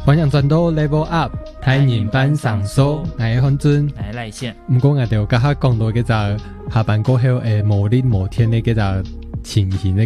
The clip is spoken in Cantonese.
欢迎转到 Level Up 台人班上手，我是方尊， 我是赖线。 不过我就刚才讲到叫做下班过后无日无天的叫做情形的